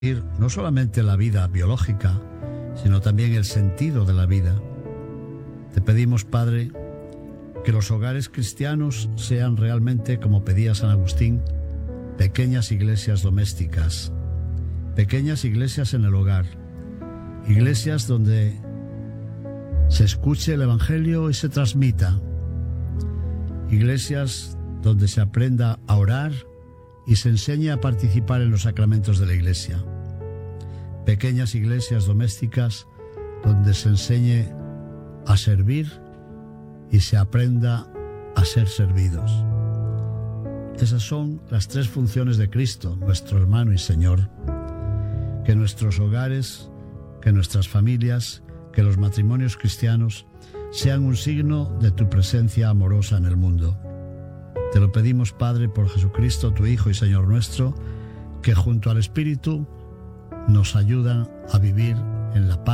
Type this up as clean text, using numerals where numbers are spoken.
no solamente la vida biológica, sino también el sentido de la vida. Te pedimos, Padre, que los hogares cristianos sean realmente, como pedía San Agustín, pequeñas iglesias domésticas, pequeñas iglesias en el hogar, iglesias donde se escuche el Evangelio y se transmita, iglesias donde se aprenda a orar y se enseñe a participar en los sacramentos de la Iglesia, pequeñas iglesias domésticas donde se enseñe a servir y se aprenda a ser servidos. Esas son las tres funciones de Cristo, nuestro hermano y Señor. Que nuestros hogares, que nuestras familias, que los matrimonios cristianos sean un signo de tu presencia amorosa en el mundo. Te lo pedimos, Padre, por Jesucristo, tu Hijo y Señor nuestro, que junto al Espíritu nos ayudan a vivir en la paz